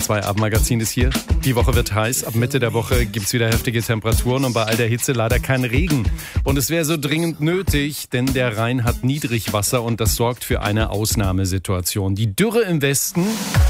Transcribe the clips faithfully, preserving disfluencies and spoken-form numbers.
zwei Abendmagazin ist hier. Die Woche wird heiß. Ab Mitte der Woche gibt es wieder heftige Temperaturen und bei all der Hitze leider kein Regen. Und es wäre so dringend nötig, denn der Rhein hat Niedrigwasser und das sorgt für eine Ausnahmesituation. Die Dürre im Westen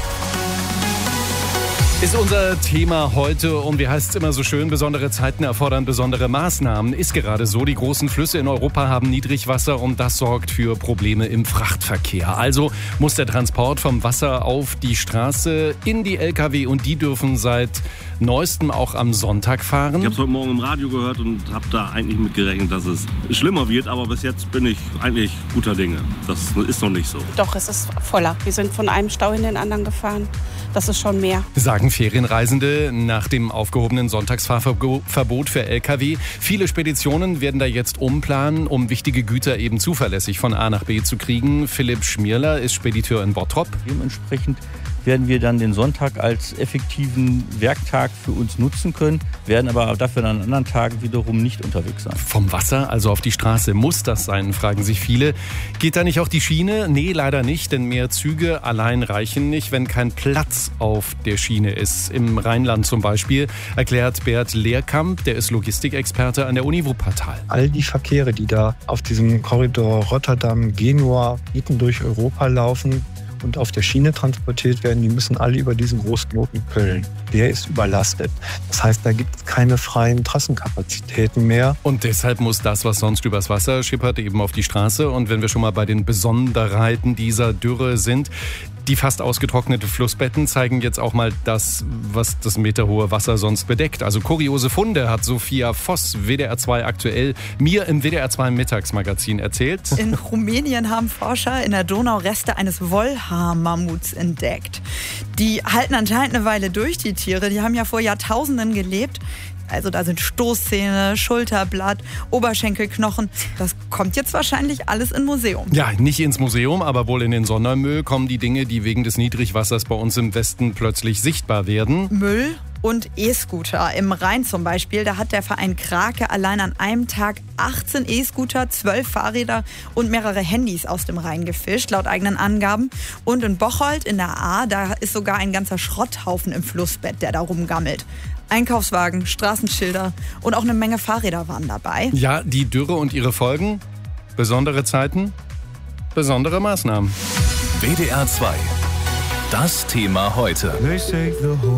ist unser Thema heute und wie heißt es immer so schön, besondere Zeiten erfordern besondere Maßnahmen. Ist gerade so, die großen Flüsse in Europa haben Niedrigwasser und das sorgt für Probleme im Frachtverkehr. Also muss der Transport vom Wasser auf die Straße in die L K W und die dürfen seit neuestem auch am Sonntag fahren. Ich habe es heute Morgen im Radio gehört und habe da eigentlich mit gerechnet, dass es schlimmer wird, aber bis jetzt bin ich eigentlich guter Dinge. Das ist noch nicht so. Doch, es ist voller. Wir sind von einem Stau in den anderen gefahren. Das ist schon mehr. Sagen Ferienreisende nach dem aufgehobenen Sonntagsfahrverbot für L K W. Viele Speditionen werden da jetzt umplanen, um wichtige Güter eben zuverlässig von A nach B zu kriegen. Philipp Schmierler ist Spediteur in Bottrop. Dementsprechend werden wir dann den Sonntag als effektiven Werktag für uns nutzen können, werden aber dafür an anderen Tagen wiederum nicht unterwegs sein. Vom Wasser, also auf die Straße, muss das sein, fragen sich viele. Geht da nicht auch die Schiene? Nee, leider nicht, denn mehr Züge allein reichen nicht, wenn kein Platz auf der Schiene ist. Im Rheinland zum Beispiel, erklärt Bert Lehrkamp, der ist Logistikexperte an der Uni Wuppertal. All die Verkehre, die da auf diesem Korridor Rotterdam, Genua, mitten durch Europa laufen und auf der Schiene transportiert werden, die müssen alle über diesen Großknoten Köln. Der ist überlastet. Das heißt, da gibt es keine freien Trassenkapazitäten mehr. Und deshalb muss das, was sonst übers Wasser schippert, eben auf die Straße. Und wenn wir schon mal bei den Besonderheiten dieser Dürre sind, die fast ausgetrocknete Flussbetten zeigen jetzt auch mal das, was das meterhohe Wasser sonst bedeckt. Also kuriose Funde hat Sophia Voss, W D R zwei aktuell, mir im W D R zwei Mittagsmagazin erzählt. In Rumänien haben Forscher in der Donau Reste eines Wollhaar-Mammuts entdeckt. Die halten anscheinend eine Weile durch, die Tiere. Die haben ja vor Jahrtausenden gelebt. Also da sind Stoßzähne, Schulterblatt, Oberschenkelknochen. Das kommt jetzt wahrscheinlich alles in Museum. Ja, nicht ins Museum, aber wohl in den Sondermüll kommen die Dinge, die wegen des Niedrigwassers bei uns im Westen plötzlich sichtbar werden. Müll und E-Scooter. Im Rhein zum Beispiel, da hat der Verein Krake allein an einem Tag achtzehn E-Scooter, zwölf Fahrräder und mehrere Handys aus dem Rhein gefischt, laut eigenen Angaben. Und in Bocholt in der Ahr, da ist sogar ein ganzer Schrotthaufen im Flussbett, der da rumgammelt. Einkaufswagen, Straßenschilder und auch eine Menge Fahrräder waren dabei. Ja, die Dürre und ihre Folgen, besondere Zeiten, besondere Maßnahmen. W D R zwei. Das Thema heute.